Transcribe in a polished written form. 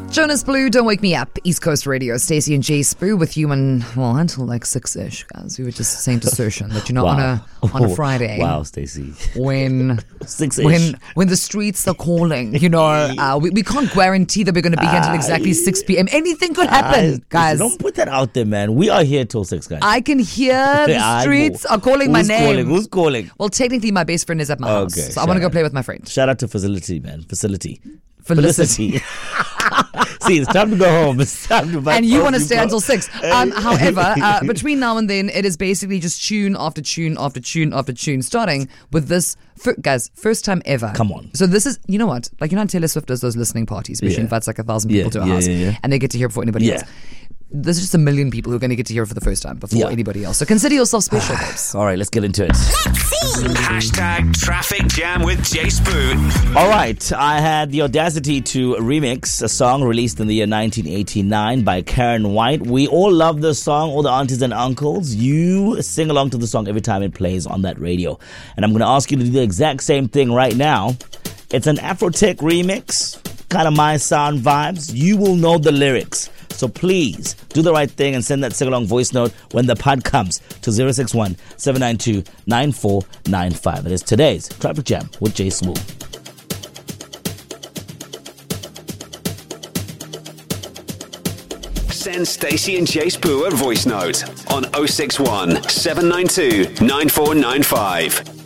Jonas Blue, Don't Wake Me Up, East Coast Radio. Stacey and Jay Spoo with you until like 6-ish, guys. We were just saying to Sershan that, on a Friday. Wow, Stacey. When 6-ish. When the streets are calling, we can't guarantee that we're going to be here until exactly 6 p.m. Anything could happen, guys. Don't put that out there, man. We are here till 6, guys. I can hear the streets are calling my name. Who's calling? Well, technically, my best friend is at my house, so I want to go play with my friend. Shout out to Facility, man. Felicity. See, it's time to go home. It's time to buy. And you want to stay until 6. However, between now and then, it is basically just tune after tune after tune after tune, starting with this. Guys, first time ever. Come on. So this is, you know what? Like, Taylor Swift does those listening parties where she invites like 1,000 people to her house, and they get to hear it before anybody else. There's just 1 million people who are going to get to hear it for the first time before anybody else. So consider yourself special, babes. All right, let's get into it. Hashtag Traffic Jam with Jay Spoo. All right, I had the audacity to remix a song released in the year 1989 by Karen White. We all love this song, all the aunties and uncles. You sing along to the song every time it plays on that radio. And I'm going to ask you to do the exact same thing right now. It's an Afrotech remix, kind of my sound vibes. You will know the lyrics. So please do the right thing and send that sing-along voice note when the pod comes to 061-792-9495. It is today's Traffic Jam with Jay Spoo. Send Stacey and Jay Spoo a voice note on 061 792 9495.